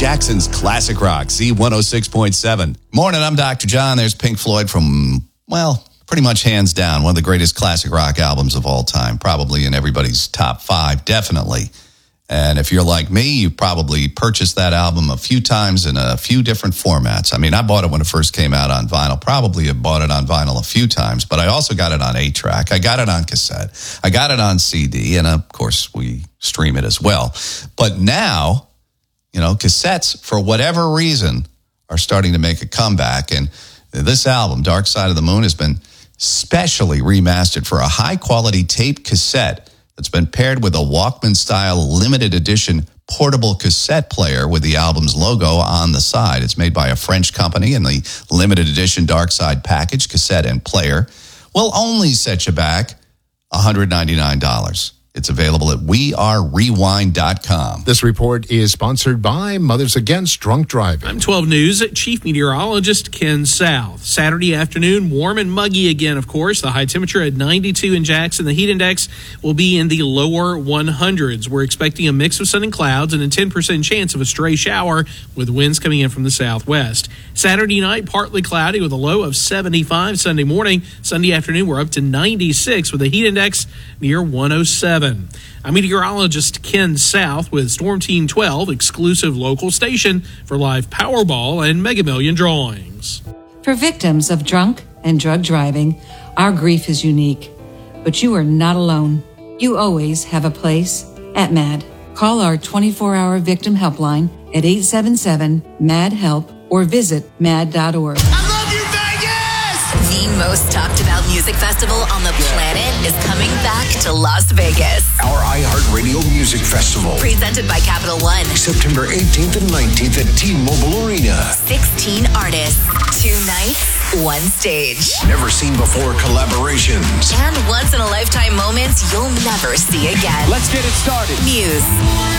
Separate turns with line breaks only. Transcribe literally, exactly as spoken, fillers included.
Jackson's Classic Rock, Z one oh six point seven. Morning, I'm Doctor John. There's Pink Floyd from, well, pretty much hands down, one of the greatest classic rock albums of all time. Probably in everybody's top five, definitely. And if you're like me, you probably purchased that album a few times in a few different formats. I mean, I bought it when it first came out on vinyl. Probably have bought it on vinyl a few times, but I also got it on eight track. I got it on cassette. I got it on C D, and of course, we stream it as well. But now, you know, cassettes, for whatever reason, are starting to make a comeback. And this album, Dark Side of the Moon, has been specially remastered for a high-quality tape cassette that's been paired with a Walkman-style limited edition portable cassette player with the album's logo on the side. It's made by a French company, and the limited edition Dark Side package, cassette and player, will only set you back one hundred ninety-nine dollars. It's available at we are rewind dot com.
This report is sponsored by Mothers Against Drunk Driving.
I'm twelve News Chief Meteorologist Ken South. Saturday afternoon, warm and muggy again, of course. The high temperature at ninety-two in Jackson. The heat index will be in the lower one hundreds. We're expecting a mix of sun and clouds and a ten percent chance of a stray shower with winds coming in from the southwest. Saturday night, partly cloudy with a low of seventy-five. Sunday morning, Sunday afternoon, we're up to ninety-six with a heat index near one oh seven. I'm meteorologist Ken South with Storm Team twelve, exclusive local station for live Powerball and Mega Million drawings.
For victims of drunk and drug driving, our grief is unique. But you are not alone. You always have a place at MAD. Call our twenty-four hour victim helpline at eight seven seven, M A D, HELP or visit mad dot org.
The most talked about music festival on the planet is coming back to Las Vegas.
Our iHeartRadio Music Festival.
Presented by Capital One.
September eighteenth and nineteenth at T-Mobile Arena.
sixteen artists, two nights, one stage.
Never seen before collaborations.
And once in a lifetime moments you'll never see again.
Let's get it started.
Muse,